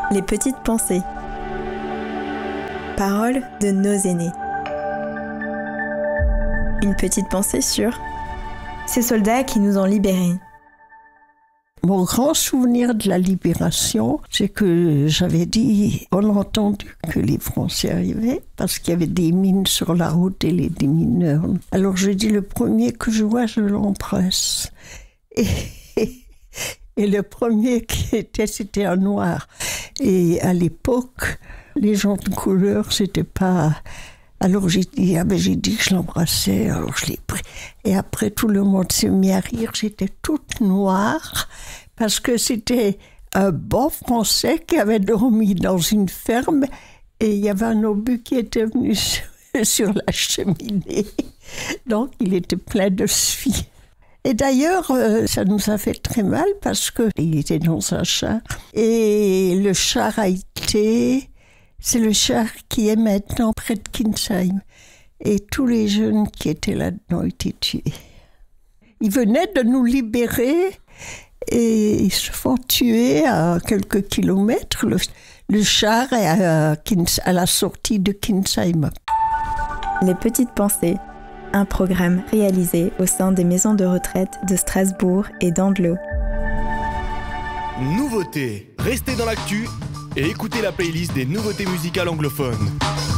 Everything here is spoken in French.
Les petites pensées. Paroles de nos aînés. Une petite pensée sur ces soldats qui nous ont libérés. Mon grand souvenir de la libération, c'est que j'avais dit, on a entendu que les Français arrivaient, parce qu'il y avait des mines sur la route et des mineurs. Alors j'ai dit, le premier que je vois, je l'embrasse. Et le premier qui était, c'était un noir. Et à l'époque, les gens de couleur, c'était pas... Alors j'ai dit que je l'embrassais, alors je l'ai pris. Et après, tout le monde s'est mis à rire, j'étais toute noire, parce que c'était un bon Français qui avait dormi dans une ferme, et il y avait un obus qui était venu sur la cheminée. Donc, il était plein de suie. Et d'ailleurs, ça nous a fait très mal, parce qu'il était dans un char. Et le char a été... C'est le char qui est maintenant près de Kinsheim. Et tous les jeunes qui étaient là-dedans étaient tués. Ils venaient de nous libérer et ils se font tuer à quelques kilomètres. Le char est à la sortie de Kinsheim. Les petites pensées. Un programme réalisé au sein des maisons de retraite de Strasbourg et d'Andlau. Nouveautés. Restez dans l'actu et écoutez la playlist des nouveautés musicales anglophones.